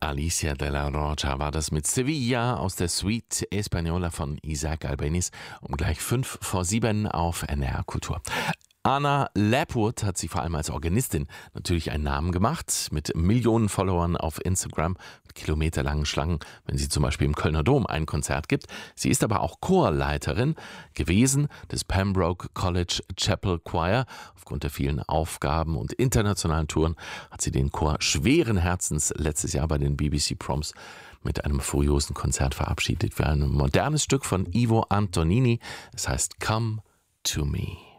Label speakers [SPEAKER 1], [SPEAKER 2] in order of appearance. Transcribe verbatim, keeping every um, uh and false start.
[SPEAKER 1] Alicia de la Rocha war das mit Sevilla aus der Suite Española von Isaac Albéniz um gleich fünf vor sieben auf N R Kultur. Anna Lapwood hat sich vor allem als Organistin natürlich einen Namen gemacht, mit Millionen Followern auf Instagram, mit kilometerlangen Schlangen, wenn sie zum Beispiel im Kölner Dom ein Konzert gibt. Sie ist aber auch Chorleiterin gewesen des Pembroke College Chapel Choir. Aufgrund der vielen Aufgaben und internationalen Touren hat sie den Chor schweren Herzens letztes Jahr bei den B B C Proms mit einem furiosen Konzert verabschiedet für ein modernes Stück von Ivo Antonini. Es heißt Come to Me.